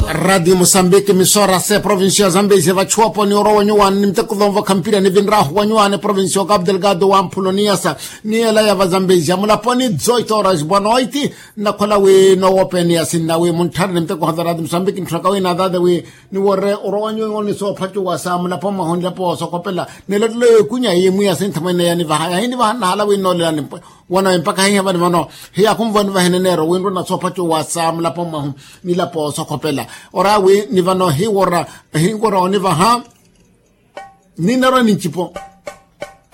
Radio Mozambique misora se provincia Zambezi va chuapo ni oro wanyuan ni mtekudhomva kampira ni vinrahu wanyuan provincia Cabo Delgado wa Mpuloniasa ni ela ya Zambezi amula poni zoitora bonoiti na kola we no open ya sinna we muntar ni mtekudhomva Radio Mozambique ntrakawe na dada we ni wore oro wanyuan ni so patu wa samula poma honja po so kopela ni le kunya yemu ya sentamene ya ni vahaya ni vahana hala we no le wana mpaka hiya bani mano hiya kumvoni vahenenero wendo na so patu wa samula poma ni la po so kopela orawe ni vano hi wora hi ngora ni vaha ni naro ni chipo